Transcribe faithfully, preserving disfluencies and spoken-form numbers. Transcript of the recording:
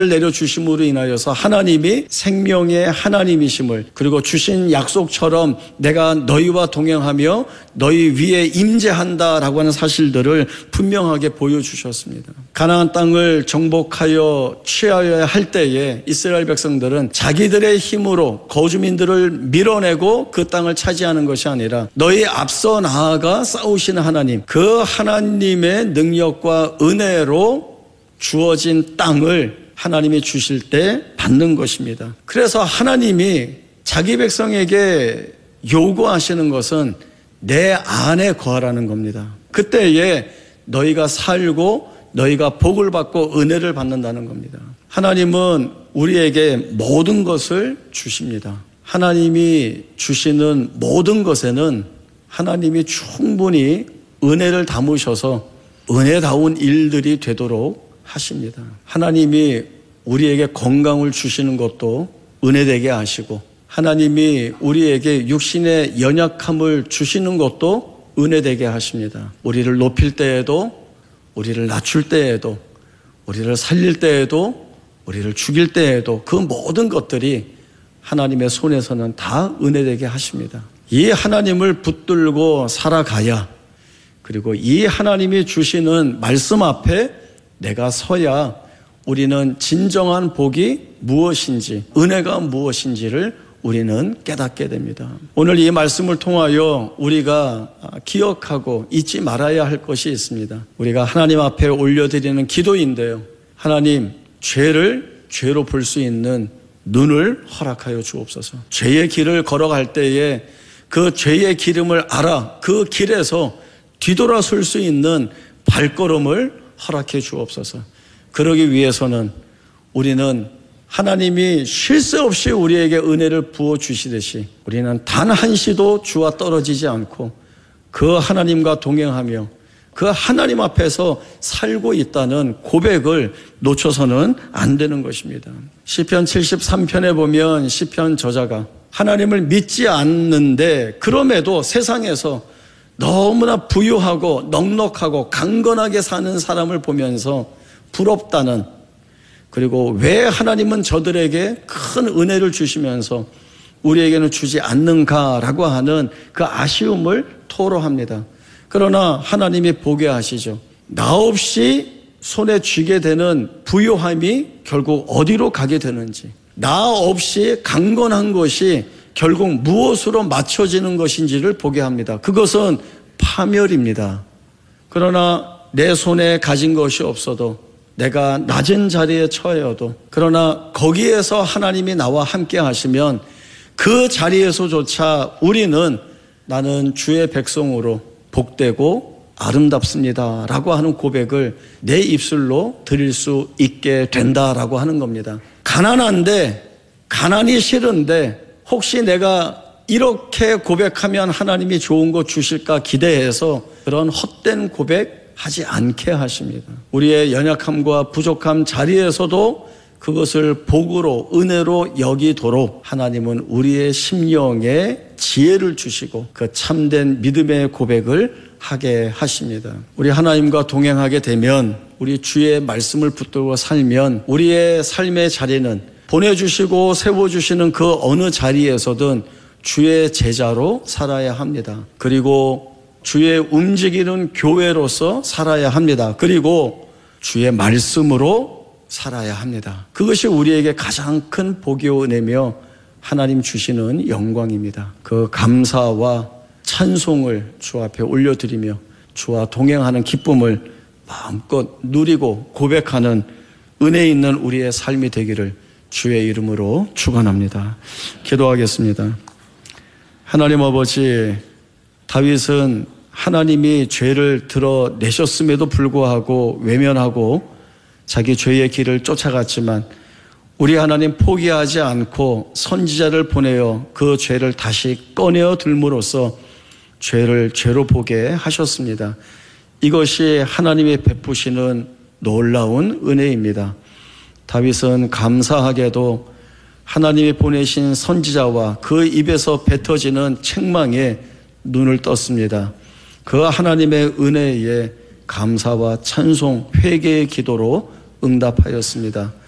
내려주심으로 인하여서 하나님이 생명의 하나님이심을, 그리고 주신 약속처럼 내가 너희와 동행하며 너희 위에 임재한다라고 하는 사실들을 분명하게 보여주셨습니다. 가나안 땅을 정복하여 취하여야 할 때에 이스라엘 백성들은 자기들의 힘으로 거주민들을 밀어내고 그 땅을 차지하는 것이 아니라 너희 앞서 나아가 싸우시는 하나님, 그 하나님의 능력과 은혜로 주어진 땅을 하나님이 주실 때 받는 것입니다. 그래서 하나님이 자기 백성에게 요구하시는 것은 내 안에 거하라는 겁니다. 그때에 너희가 살고 너희가 복을 받고 은혜를 받는다는 겁니다. 하나님은 우리에게 모든 것을 주십니다. 하나님이 주시는 모든 것에는 하나님이 충분히 은혜를 담으셔서 은혜다운 일들이 되도록 하십니다. 하나님이 우리에게 건강을 주시는 것도 은혜되게 하시고, 하나님이 우리에게 육신의 연약함을 주시는 것도 은혜되게 하십니다. 우리를 높일 때에도, 우리를 낮출 때에도, 우리를 살릴 때에도, 우리를 죽일 때에도 그 모든 것들이 하나님의 손에서는 다 은혜되게 하십니다. 이 하나님을 붙들고 살아가야, 그리고 이 하나님이 주시는 말씀 앞에 내가 서야 우리는 진정한 복이 무엇인지, 은혜가 무엇인지를 우리는 깨닫게 됩니다. 오늘 이 말씀을 통하여 우리가 기억하고 잊지 말아야 할 것이 있습니다. 우리가 하나님 앞에 올려드리는 기도인데요, 하나님, 죄를 죄로 볼 수 있는 눈을 허락하여 주옵소서. 죄의 길을 걸어갈 때에 그 죄의 기름을 알아 그 길에서 뒤돌아설 수 있는 발걸음을 허락해 주옵소서. 그러기 위해서는 우리는 하나님이 쉴 새 없이 우리에게 은혜를 부어주시듯이 우리는 단 한시도 주와 떨어지지 않고 그 하나님과 동행하며 그 하나님 앞에서 살고 있다는 고백을 놓쳐서는 안 되는 것입니다. 시편 칠십삼 편에 보면 시편 저자가 하나님을 믿지 않는데 그럼에도 세상에서 너무나 부유하고 넉넉하고 강건하게 사는 사람을 보면서 부럽다는, 그리고 왜 하나님은 저들에게 큰 은혜를 주시면서 우리에게는 주지 않는가라고 하는 그 아쉬움을 토로합니다. 그러나 하나님이 보게 하시죠. 나 없이 손에 쥐게 되는 부유함이 결국 어디로 가게 되는지, 나 없이 강건한 것이 결국 무엇으로 맞춰지는 것인지를 보게 합니다. 그것은 파멸입니다. 그러나 내 손에 가진 것이 없어도, 내가 낮은 자리에 처해도, 그러나 거기에서 하나님이 나와 함께 하시면 그 자리에서조차 우리는 나는 주의 백성으로 복되고 아름답습니다 라고 하는 고백을 내 입술로 드릴 수 있게 된다라고 하는 겁니다. 가난한데, 가난이 싫은데 혹시 내가 이렇게 고백하면 하나님이 좋은 거 주실까 기대해서 그런 헛된 고백 하지 않게 하십니다. 우리의 연약함과 부족함 자리에서도 그것을 복으로, 은혜로 여기도록 하나님은 우리의 심령에 지혜를 주시고 그 참된 믿음의 고백을 하게 하십니다. 우리 하나님과 동행하게 되면, 우리 주의 말씀을 붙들고 살면 우리의 삶의 자리는 보내주시고 세워주시는 그 어느 자리에서든 주의 제자로 살아야 합니다. 그리고 주의 움직이는 교회로서 살아야 합니다. 그리고 주의 말씀으로 살아야 합니다. 그것이 우리에게 가장 큰 복이요 은혜며 하나님 주시는 영광입니다. 그 감사와 찬송을 주 앞에 올려드리며 주와 동행하는 기쁨을 마음껏 누리고 고백하는 은혜 있는 우리의 삶이 되기를 주의 이름으로 축원합니다. 기도하겠습니다. 하나님 아버지, 다윗은 하나님이 죄를 드러내셨음에도 불구하고 외면하고 자기 죄의 길을 쫓아갔지만 우리 하나님 포기하지 않고 선지자를 보내어 그 죄를 다시 꺼내어 들므로써 죄를 죄로 보게 하셨습니다. 이것이 하나님이 베푸시는 놀라운 은혜입니다. 다윗은 감사하게도 하나님이 보내신 선지자와 그 입에서 뱉어지는 책망에 눈을 떴습니다. 그 하나님의 은혜에 감사와 찬송, 회개의 기도로 응답하였습니다.